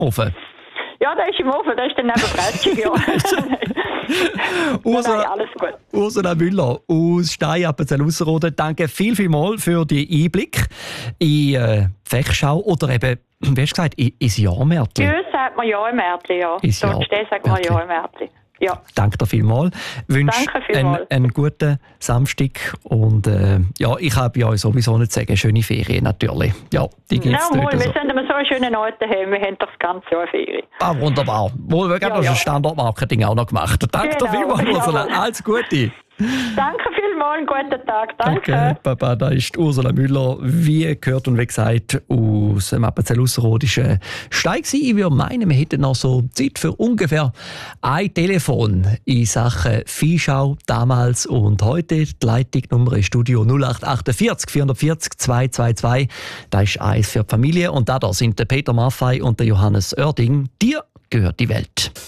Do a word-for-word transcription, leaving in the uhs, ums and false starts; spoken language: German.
Ofen? Ja, der ist im Ofen, der ist dann neben Bretschig, ja. Ursula, Nein, alles gut. Ursula Müller aus Stein-Appenzell-Ausserrhoden, danke viel, viel mal für den Einblick in äh, die Fechschau oder eben, wie hast du gesagt, in, ins Jahrmärtli. Ja, sagt man ja im Märtli, ja. Ins Dort steht, sagt man Jahrmärtli. ja im Märtli. Ja. Danke dir vielmals. Ich wünsche Danke einen, vielmals. einen guten Samstag und äh, ja, ich habe ja sowieso nicht sagen, schöne Ferien natürlich. Ja, die gibt es Ja, wohl, dort. wir Also. sind immer so einen schönen Ort daheim, wir haben doch das ganze Jahr Ferien. Ah, wunderbar. Wohl, wir haben Ja, ja, ja. Standortmarketing auch noch gemacht. Danke dir Genau, vielmals, Ursula. jawohl. Alles Gute. Danke vielmals, einen guten Tag. Danke. Okay, Papa, da ist Ursula Müller, wie gehört und wie gesagt, aus dem Appenzell-Ausserrhodischen Stein gewesen. Ich würde meinen, wir hätten noch so Zeit für ungefähr ein Telefon in Sachen Viehschau damals und heute. Die Leitungsnummer ist Studio null acht achtundvierzig vierundvierzig zweihundertzweiundzwanzig. Da ist eins für die Familie und da, da sind der Peter Maffei und der Johannes Oerding. Dir gehört die Welt.